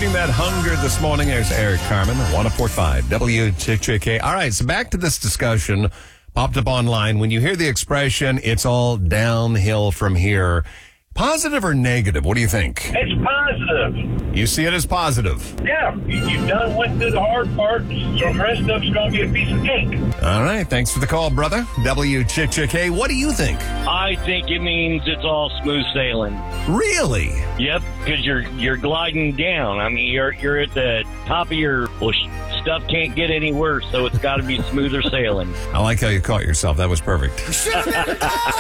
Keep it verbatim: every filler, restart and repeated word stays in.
feeding that hunger this morning. There's Eric Carmen, one oh four point five W J J K. All right, so back to this discussion. Popped up online. When you hear the expression, it's all downhill from here, positive or negative? What do you think? It's positive. You see it as positive. Yeah, you, you done went through the hard part, so the rest of it's going to be a piece of cake. All right, thanks for the call, brother. W J J K, what do you think? I think it means it's all smooth sailing. Really? Yep, because you're you're gliding down. I mean, you're you're at the top of your well, sh- stuff can't get any worse, so it's got to be smoother sailing. I like how you caught yourself. That was perfect.